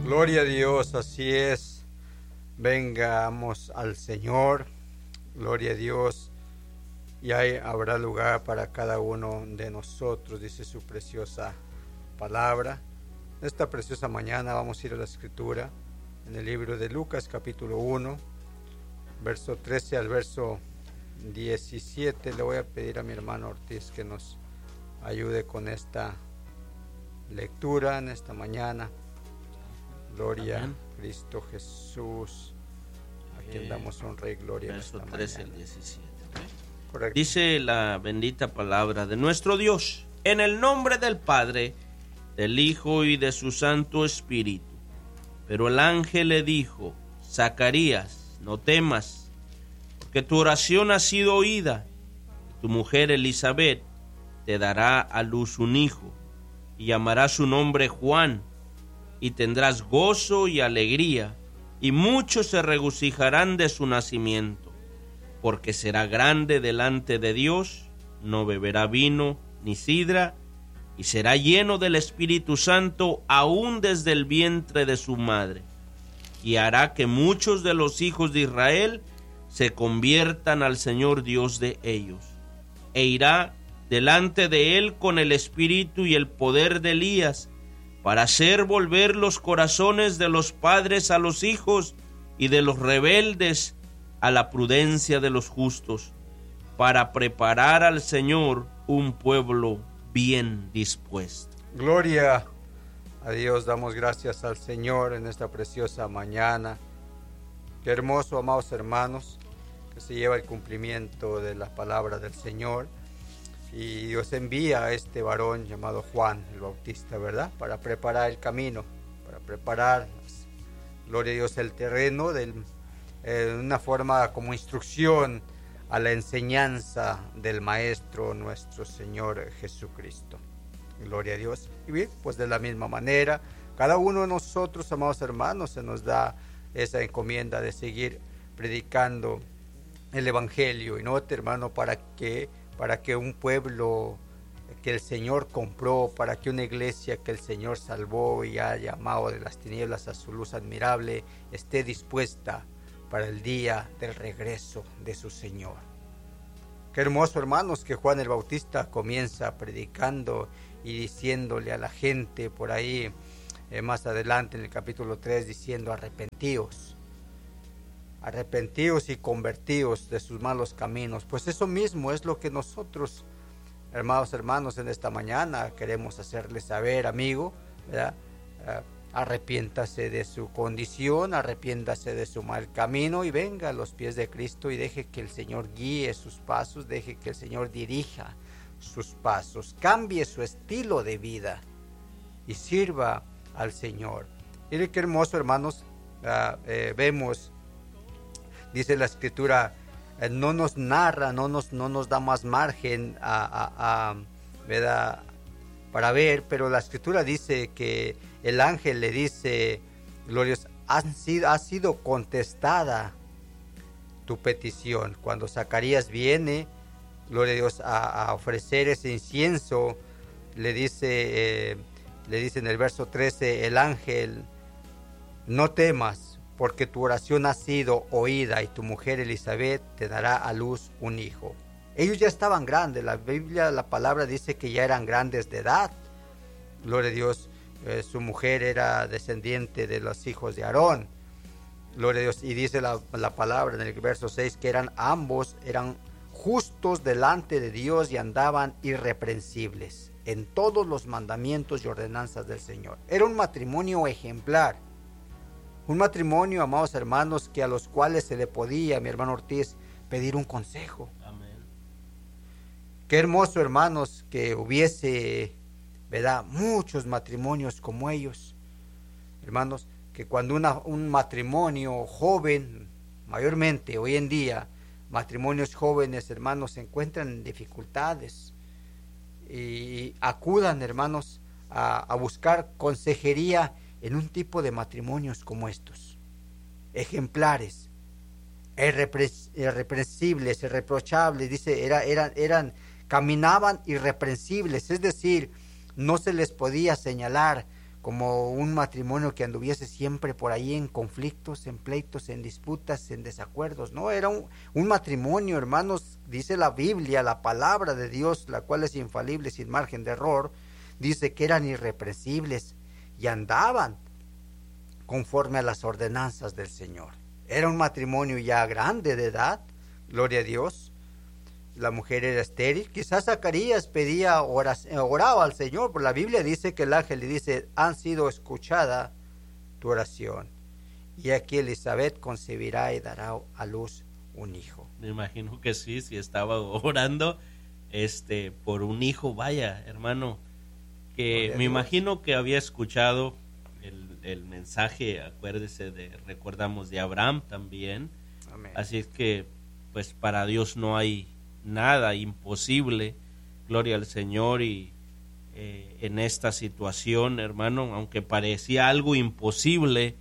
Gloria a Dios, así es. Vengamos al Señor. Gloria a Dios. Y ahí habrá lugar para cada uno de nosotros, dice su preciosa palabra. Esta preciosa mañana vamos a ir a la Escritura en el libro de Lucas, capítulo 1, verso 13 al verso 17. Le voy a pedir a mi hermano Ortiz que nos ayude con esta lectura en esta mañana. Gloria a Cristo Jesús, a quien damos honra y gloria. Verso en esta 13 mañana. al 17. Correcto. Dice la bendita palabra de nuestro Dios, en el nombre del Padre, del Hijo y de su Santo Espíritu. Pero el ángel le dijo: Zacarías, no temas, porque tu oración ha sido oída, y tu mujer Elizabeth te dará a luz un hijo, y llamará su nombre Juan, y tendrás gozo y alegría, y muchos se regocijarán de su nacimiento, porque será grande delante de Dios, no beberá vino ni sidra, y será lleno del Espíritu Santo aún desde el vientre de su madre, y hará que muchos de los hijos de Israel se conviertan al Señor Dios de ellos, e irá delante de él con el espíritu y el poder de Elías, para hacer volver los corazones de los padres a los hijos y de los rebeldes a la prudencia de los justos, para preparar al Señor un pueblo bien dispuesto. Gloria a Dios, damos gracias al Señor en esta preciosa mañana. Qué hermoso, amados hermanos, que se lleva el cumplimiento de la palabra del Señor. Y Dios envía a este varón llamado Juan el Bautista, ¿verdad? Para preparar el camino, para preparar, gloria a Dios, el terreno de una forma como instrucción a la enseñanza del Maestro nuestro Señor Jesucristo. Gloria a Dios. Y bien, pues de la misma manera, cada uno de nosotros, amados hermanos, se nos da esa encomienda de seguir predicando el Evangelio. Y no, hermano, para que un pueblo que el Señor compró, para que una iglesia que el Señor salvó y ha llamado de las tinieblas a su luz admirable, esté dispuesta para el día del regreso de su Señor. Qué hermoso, hermanos, que Juan el Bautista comienza predicando y diciéndole a la gente por ahí, más adelante en el capítulo 3, diciendo: arrepentíos y convertíos de sus malos caminos. Pues eso mismo es lo que nosotros, hermanos, en esta mañana queremos hacerles saber, amigo, ¿verdad? Arrepiéntase de su condición, arrepiéntase de su mal camino y venga a los pies de Cristo y deje que el Señor guíe sus pasos, deje que el Señor dirija sus pasos, cambie su estilo de vida y sirva al Señor. Miren qué hermoso, hermanos, vemos, dice la Escritura, no nos narra, no nos da más margen ¿verdad? Para ver, pero la Escritura dice que el ángel le dice: glorios, ha sido contestada tu petición. Cuando Zacarías viene, gloria a Dios, a ofrecer ese incienso, le dice en el verso 13 el ángel: no temas, porque tu oración ha sido oída y tu mujer Elizabeth te dará a luz un hijo. Ellos ya estaban grandes, la Biblia, la palabra dice que ya eran grandes de edad. Gloria a Dios, su mujer era descendiente de los hijos de Aarón. Gloria a Dios, y dice la palabra en el verso 6 que ambos eran justos delante de Dios y andaban irreprensibles en todos los mandamientos y ordenanzas del Señor. Era un matrimonio ejemplar. Un matrimonio, amados hermanos, que a los cuales se le podía, mi hermano Ortiz, pedir un consejo. Amén. Qué hermoso, hermanos, que hubiese, ¿verdad?, muchos matrimonios como ellos. Hermanos, que cuando un matrimonio joven, mayormente hoy en día, matrimonios jóvenes, hermanos, se encuentran en dificultades y acudan, hermanos, a buscar consejería en un tipo de matrimonios como estos, ejemplares, irreprensibles, irreprochables, dice, caminaban irreprensibles, es decir, no se les podía señalar como un matrimonio que anduviese siempre por ahí en conflictos, en pleitos, en disputas, en desacuerdos. No, era un matrimonio, hermanos, dice la Biblia, la palabra de Dios, la cual es infalible, sin margen de error, dice que eran irreprensibles y andaban conforme a las ordenanzas del Señor. Era un matrimonio ya grande de edad, gloria a Dios. La mujer era estéril. Quizás Zacarías oraba al Señor, porque la Biblia dice que el ángel le dice: han sido escuchada tu oración, y aquí Elizabeth concebirá y dará a luz un hijo. Me imagino que sí, si estaba orando por un hijo, vaya, hermano, que me imagino que había escuchado el mensaje, acuérdese recordamos de Abraham también. Amén. Así es que pues para Dios no hay nada imposible, gloria al Señor. Y en esta situación, hermano, aunque parecía algo imposible,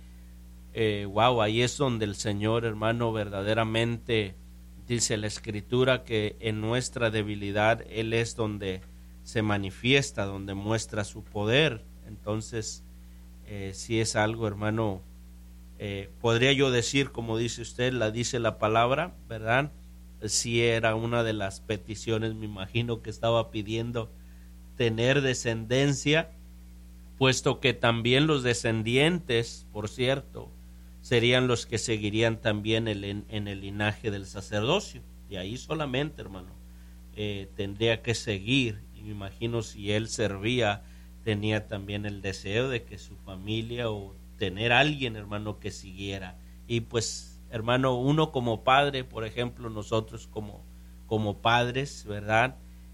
ahí es donde el Señor, hermano, verdaderamente dice la Escritura que en nuestra debilidad Él es donde se manifiesta, donde muestra su poder. Entonces si es algo, hermano, podría yo decir, como dice usted, dice la palabra, ¿verdad? Si era una de las peticiones, me imagino que estaba pidiendo tener descendencia, puesto que también los descendientes, por cierto, serían los que seguirían también en el linaje del sacerdocio. Y ahí solamente, hermano, tendría que seguir. Y me imagino si él servía, tenía también el deseo de que su familia o tener alguien, hermano, que siguiera. Y pues, hermano, uno como padre, por ejemplo, nosotros como padres, ¿verdad?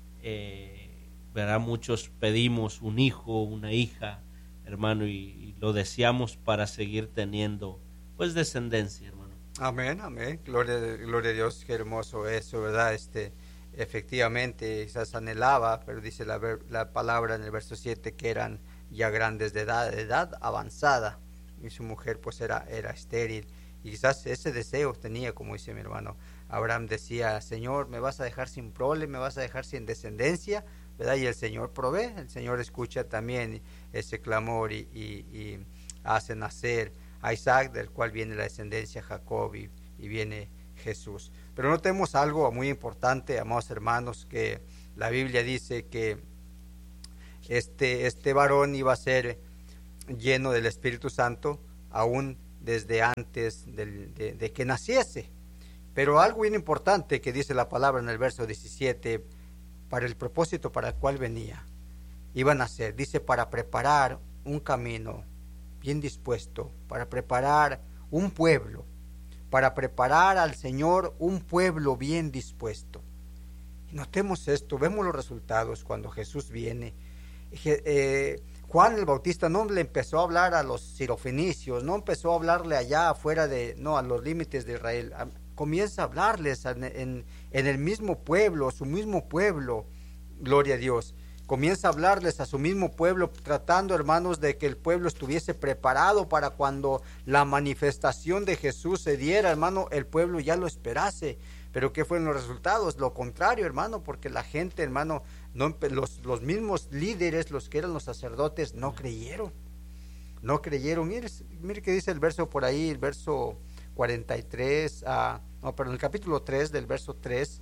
¿Verdad? Muchos pedimos un hijo, una hija, hermano, y lo deseamos para seguir teniendo, pues, descendencia, hermano. Amén, amén. Gloria a Dios, qué hermoso eso, ¿verdad? Efectivamente, quizás anhelaba, pero dice la palabra en el verso 7 que eran ya grandes de edad avanzada, y su mujer pues era estéril, y quizás ese deseo tenía, como dice mi hermano Abraham, decía: Señor, me vas a dejar sin prole, me vas a dejar sin descendencia, ¿verdad? Y el Señor provee, el Señor escucha también ese clamor y hace nacer a Isaac, del cual viene la descendencia Jacob y viene Jesús. Pero notemos algo muy importante, amados hermanos, que la Biblia dice que este varón iba a ser lleno del Espíritu Santo aún desde antes de que naciese. Pero algo bien importante que dice la palabra en el verso 17, para el propósito para el cual venía, iba a nacer, dice, para preparar un camino bien dispuesto, para preparar un pueblo, para preparar al Señor un pueblo bien dispuesto. Y notemos esto, vemos los resultados cuando Jesús viene. Juan el Bautista no le empezó a hablar a los sirofenicios, no empezó a hablarle allá afuera a los límites de Israel. Comienza a hablarles en el mismo pueblo, su mismo pueblo, gloria a Dios. Comienza a hablarles a su mismo pueblo, tratando, hermanos, de que el pueblo estuviese preparado para cuando la manifestación de Jesús se diera, hermano, el pueblo ya lo esperase. Pero ¿qué fueron los resultados? Lo contrario, hermano, porque la gente, hermano, los mismos líderes, los que eran los sacerdotes, no creyeron. Mire que dice el verso por ahí, el verso 43, el capítulo 3, del verso 3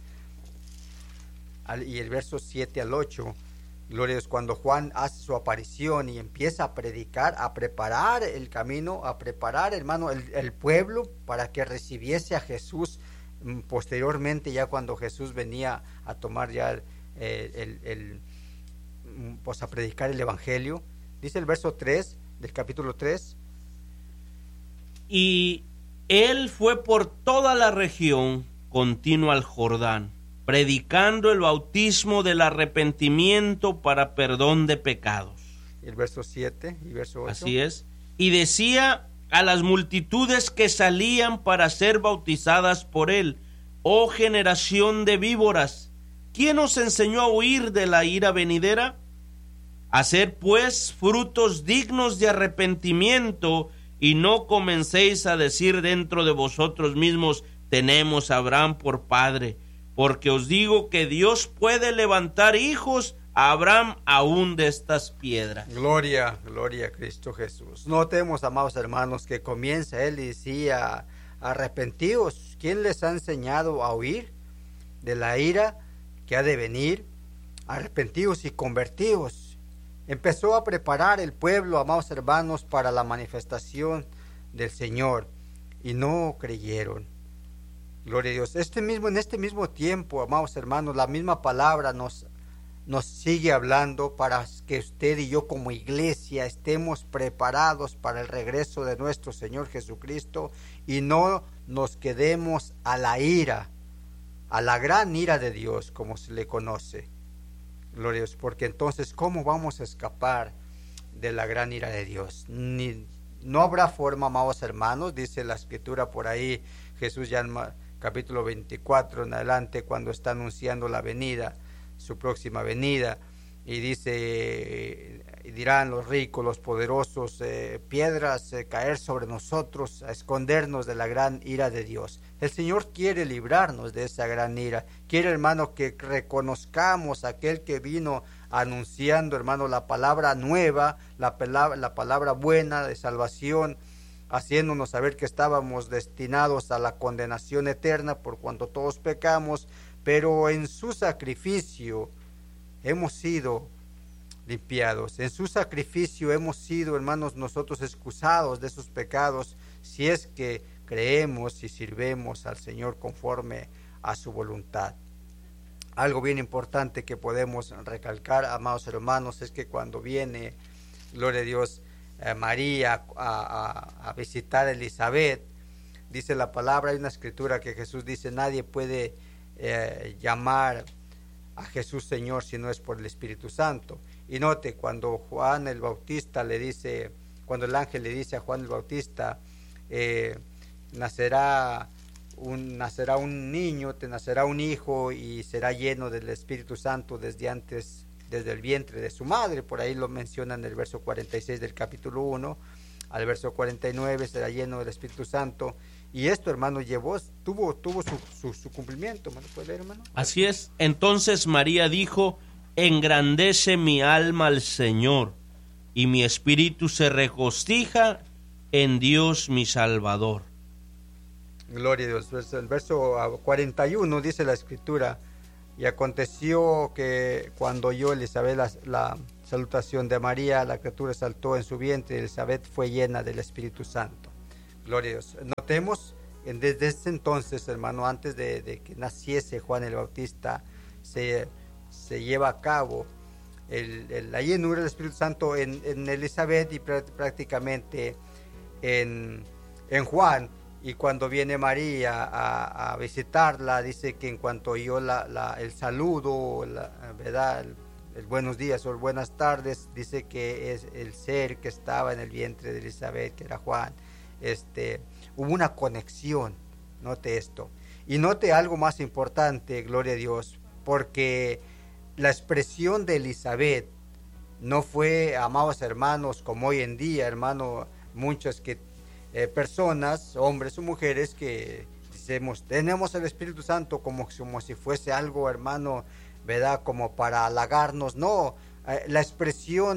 y el verso 7 al 8. Gloria a Dios, cuando Juan hace su aparición y empieza a predicar, a preparar el camino, a preparar, hermano, el pueblo para que recibiese a Jesús posteriormente, ya cuando Jesús venía a tomar ya pues a predicar el evangelio. Dice el verso 3 del capítulo 3: y él fue por toda la región continua al Jordán, predicando el bautismo del arrepentimiento para perdón de pecados. El verso 7 y verso 8. Así es. Y decía a las multitudes que salían para ser bautizadas por él: oh generación de víboras, ¿quién os enseñó a huir de la ira venidera? Haced pues frutos dignos de arrepentimiento, y no comencéis a decir dentro de vosotros mismos: tenemos a Abraham por padre. Porque os digo que Dios puede levantar hijos a Abraham aún de estas piedras. Gloria, gloria a Cristo Jesús. Notemos, amados hermanos, que comienza él y decía, arrepentíos. ¿Quién les ha enseñado a huir de la ira que ha de venir? Arrepentíos y convertíos. Empezó a preparar el pueblo, amados hermanos, para la manifestación del Señor, y no creyeron. Gloria a Dios. En este mismo tiempo, amados hermanos, la misma palabra nos sigue hablando para que usted y yo como iglesia estemos preparados para el regreso de nuestro Señor Jesucristo y no nos quedemos a la ira, a la gran ira de Dios, como se le conoce. Gloria a Dios, porque entonces, ¿cómo vamos a escapar de la gran ira de Dios? No habrá forma, amados hermanos, dice la Escritura por ahí, Jesús ya en capítulo 24 en adelante, cuando está anunciando la venida, su próxima venida, y dice, y dirán los ricos, los poderosos, piedras caer sobre nosotros, a escondernos de la gran ira de Dios. El Señor quiere librarnos de esa gran ira, quiere, hermano, que reconozcamos a aquel que vino anunciando, hermano, la palabra nueva, la palabra buena de salvación, haciéndonos saber que estábamos destinados a la condenación eterna por cuanto todos pecamos, pero en su sacrificio hemos sido limpiados. En su sacrificio hemos sido, hermanos, nosotros excusados de esos pecados, si es que creemos y sirvemos al Señor conforme a su voluntad. Algo bien importante que podemos recalcar, amados hermanos, es que cuando viene, gloria a Dios, María a visitar a Elizabeth, dice la palabra, hay una escritura que Jesús dice, nadie puede llamar a Jesús Señor si no es por el Espíritu Santo. Y note, cuando Juan el Bautista le dice, cuando el ángel le dice a Juan el Bautista, nacerá un niño, te nacerá un hijo y será lleno del Espíritu Santo desde el vientre de su madre, por ahí lo menciona en el verso 46 del capítulo 1, al verso 49, será lleno del Espíritu Santo. Y esto, hermano, tuvo su cumplimiento. ¿Me lo puede leer, hermano? Así es. Entonces María dijo, engrandece mi alma al Señor, y mi espíritu se regocija en Dios mi Salvador. Gloria a Dios. El verso 41 dice la Escritura, y aconteció que cuando oyó Elizabeth la salutación de María, la criatura saltó en su vientre, y Elizabeth fue llena del Espíritu Santo. Gloria a Dios. Notemos, desde ese entonces, hermano, antes de que naciese Juan el Bautista, se lleva a cabo la llenura del Espíritu Santo en Elizabeth y prácticamente en Juan. Y cuando viene María a visitarla, dice que en cuanto oyó el saludo, ¿verdad? El buenos días o buenas tardes, dice que es el ser que estaba en el vientre de Elizabeth, que era Juan. Hubo una conexión, note esto. Y note algo más importante, gloria a Dios, porque la expresión de Elizabeth no fue, amados hermanos, como hoy en día, hermano, muchos personas, hombres o mujeres, que decimos, tenemos el Espíritu Santo como si fuese algo, hermano, ¿verdad? Como para halagarnos. No, la expresión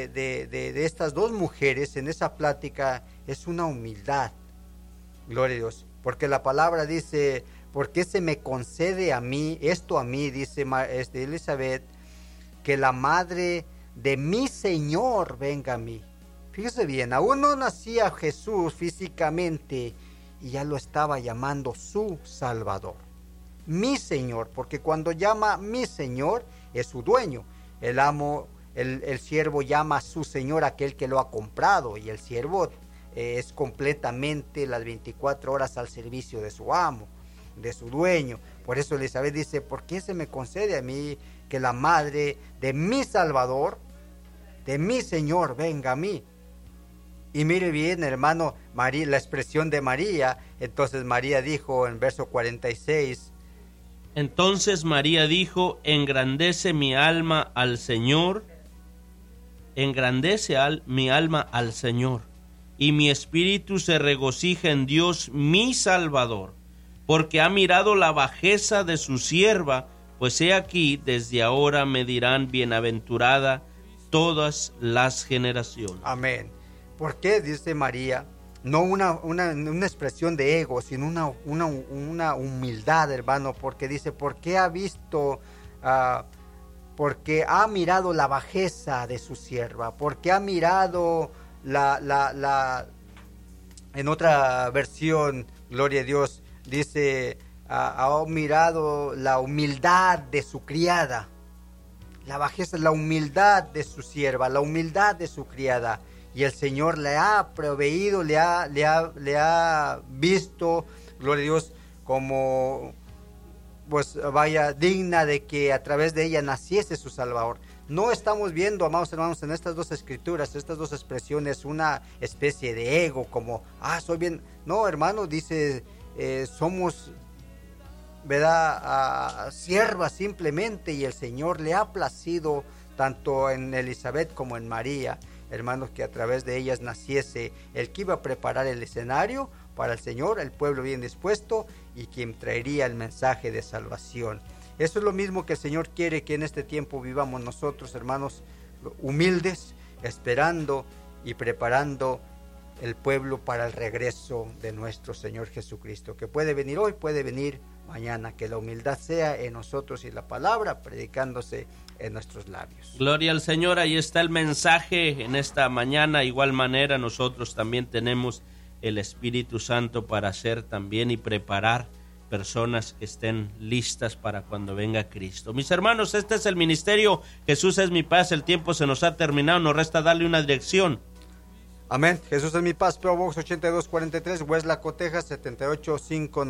de estas dos mujeres en esa plática es una humildad, gloria a Dios, porque la palabra dice, ¿por qué se me concede a mí, dice Elizabeth, que la madre de mi Señor venga a mí? Fíjese bien, aún no nacía Jesús físicamente y ya lo estaba llamando su Salvador, mi Señor, porque cuando llama mi Señor es su dueño. El amo, el siervo llama a su Señor aquel que lo ha comprado, y el siervo es completamente las 24 horas al servicio de su amo, de su dueño. Por eso Elizabeth dice, ¿por qué se me concede a mí que la madre de mi Salvador, de mi Señor, venga a mí? Y mire bien, hermano, María, la expresión de María. Entonces María dijo en verso 46, entonces María dijo, engrandece mi alma al Señor, mi alma al Señor, y mi espíritu se regocija en Dios mi Salvador, porque ha mirado la bajeza de su sierva, Pues he aquí, desde ahora me dirán bienaventurada todas las generaciones. Amén. ¿Por qué? Dice María, no una expresión de ego, sino una humildad, hermano, porque dice, porque ha visto, porque ha mirado la bajeza de su sierva, porque ha mirado en otra versión, gloria a Dios, dice, ha mirado la humildad de su criada, la bajeza, la humildad de su sierva, la humildad de su criada. Y el Señor le ha proveído, le ha visto, gloria a Dios, como, pues vaya, digna de que a través de ella naciese su Salvador. No estamos viendo, amados hermanos, en estas dos escrituras, estas dos expresiones, una especie de ego, como, soy bien. No, hermano, dice, somos, ¿verdad?, siervas simplemente, y el Señor le ha placido, tanto en Elizabeth como en María, hermanos, que a través de ellas naciese el que iba a preparar el escenario para el Señor, el pueblo bien dispuesto, y quien traería el mensaje de salvación. Eso es lo mismo que el Señor quiere que en este tiempo vivamos nosotros, hermanos, humildes, esperando y preparando el pueblo para el regreso de nuestro Señor Jesucristo, que puede venir hoy, puede venir mañana. Que la humildad sea en nosotros y la palabra predicándose en nuestros labios. Gloria al Señor. Ahí está el mensaje en esta mañana. Igual manera nosotros también tenemos el Espíritu Santo para hacer también y preparar personas que estén listas para cuando venga Cristo. Mis hermanos, este es el ministerio Jesús es mi paz. El tiempo se nos ha terminado, nos resta darle una dirección. Amén. Jesús es mi paz, P.O. Box 8243, Weslaco, Texas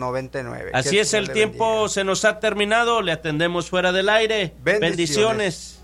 78599. Así es, el tiempo se nos ha terminado. Le atendemos fuera del aire. Bendiciones.